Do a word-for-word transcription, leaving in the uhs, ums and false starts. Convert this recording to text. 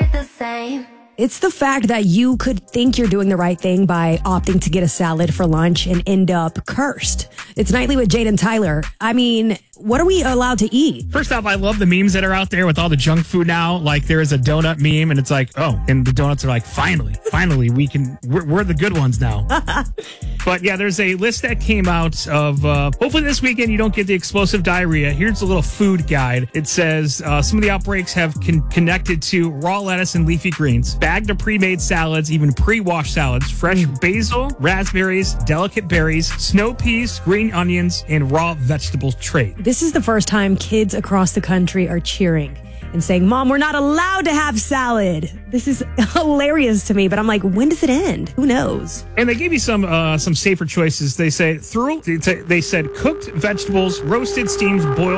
like the same. It's the fact that you could think you're doing the right thing by opting to get a salad for lunch and end up cursed. It's Nightly with Jade and Tyler. I mean, what are we allowed to eat? First off, I love the memes that are out there with all the junk food now. Like there is a donut meme and it's like, oh, and the donuts are like, finally, finally, we can, we're, we're the good ones now. But yeah, there's a list that came out of, uh, hopefully this weekend you don't get the explosive diarrhea. Here's a little food guide. It says uh, some of the outbreaks have con- connected to raw lettuce and leafy greens, bagged or pre-made salads, even pre-washed salads, fresh basil, raspberries, delicate berries, snow peas, green onions, and raw vegetable trade. This is the first time kids across the country are cheering and saying, Mom, we're not allowed to have salad. This is hilarious to me, but I'm like, when does it end? Who knows? And they gave you some uh, some safer choices. They say through. They said cooked vegetables, roasted, steamed, boiled.